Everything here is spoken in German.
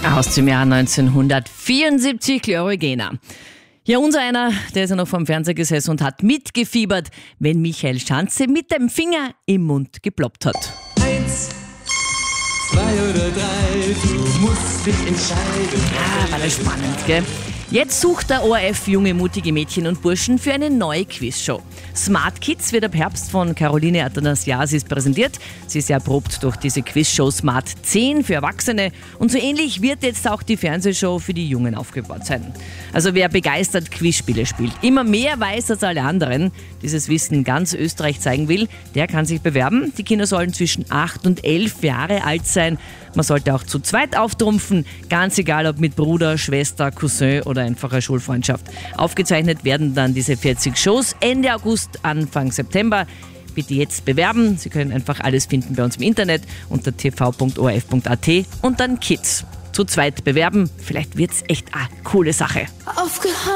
Aus dem Jahr 1974, Gloria Gaynor. Ja, unser einer, der ist ja noch vorm Fernseher gesessen und hat mitgefiebert, wenn Michael Schanze mit dem Finger im Mund geploppt hat. 1, 2 oder 3, du musst dich entscheiden. War das spannend, gell? Jetzt sucht der ORF junge, mutige Mädchen und Burschen für eine neue Quizshow. Smart Kids wird ab Herbst von Caroline Athanasiasis präsentiert. Sie ist ja erprobt durch diese Quizshow Smart 10 für Erwachsene. Und so ähnlich wird jetzt auch die Fernsehshow für die Jungen aufgebaut sein. Also wer begeistert Quizspiele spielt, immer mehr weiß als alle anderen, dieses Wissen ganz Österreich zeigen will, der kann sich bewerben. Die Kinder sollen zwischen 8 und 11 Jahre alt sein. Man sollte auch zu zweit auftrumpfen, ganz egal ob mit Bruder, Schwester, Cousin oder einfacher Schulfreundschaft. Aufgezeichnet werden dann diese 40 Shows Ende August, Anfang September. Bitte jetzt bewerben. Sie können einfach alles finden bei uns im Internet unter tv.orf.at und dann Kids. Zu zweit bewerben, vielleicht wird's echt eine coole Sache.